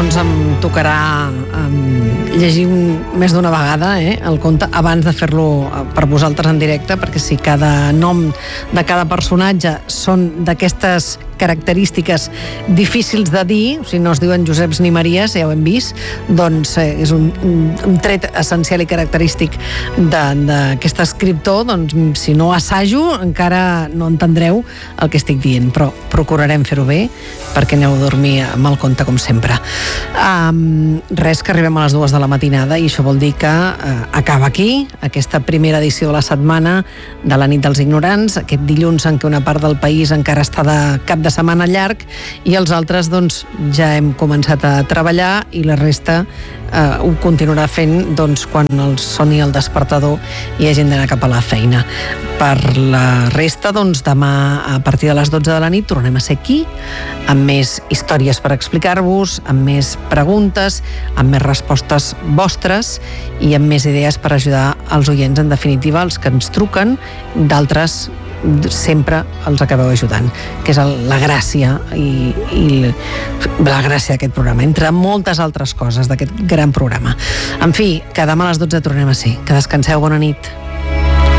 doncs em tocarà llegir més d'una vegada el conte abans de fer-lo per vosaltres en directe, perquè si cada nom de cada personatge són d'aquestes característiques difícils de dir, o sigui, no es diuen Joseps ni Maries, ja ho hem vist, doncs és un tret essencial i característic d'aquest escriptor, doncs si no assajo encara no entendreu el que estic dient, però procurarem fer-ho bé perquè aneu a dormir amb el conte com sempre. Res, que arribem a les 2 de la matinada i això vol dir que acaba aquí aquesta primera edició de la setmana de la nit dels ignorants, aquest dilluns en què una part del país encara està de cap de setmana llarg i els altres doncs ja hem començat a treballar i la resta ho continuarà fent doncs quan soni el despertador i hagin d'anar cap a la feina. Per la resta, doncs demà a partir de les 12 de la nit tornem a ser aquí amb més històries per explicar-vos, amb més preguntes, amb més respostes vostres i amb més idees per ajudar els oients, en definitiva, els que ens truquen, d'altres sempre els acabeu ajudant, que és la gràcia i la gràcia d'aquest programa, entre moltes altres coses d'aquest gran programa. En fi, que demà a les 12 tornem a ser. Que descanseu, bona nit.